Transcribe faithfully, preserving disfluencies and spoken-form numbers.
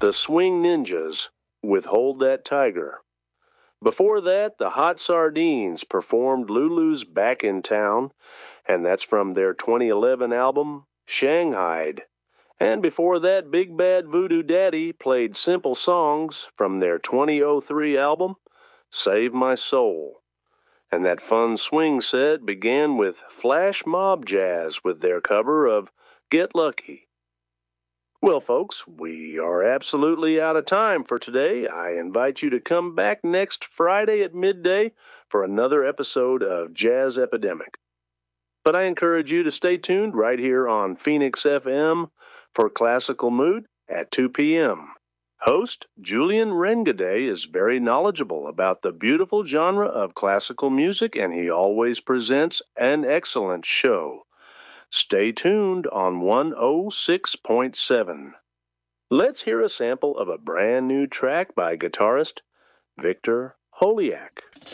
the Swing Ninjas with Hold That Tiger. Before that, the Hot Sardines performed Lulu's Back in Town, and that's from their twenty eleven album, Shanghaied. And before that, Big Bad Voodoo Daddy played Simple Songs from their twenty oh three album, Save My Soul. And that fun swing set began with Flash Mob Jazz with their cover of Get Lucky. Well, folks, we are absolutely out of time for today. I invite you to come back next Friday at midday for another episode of Jazz Epidemic. But I encourage you to stay tuned right here on Phoenix F M for Classical Mood at two p.m. Host Julian Rengaday is very knowledgeable about the beautiful genre of classical music, and he always presents an excellent show. Stay tuned on one oh six point seven. Let's hear a sample of a brand new track by guitarist Victor Holiak.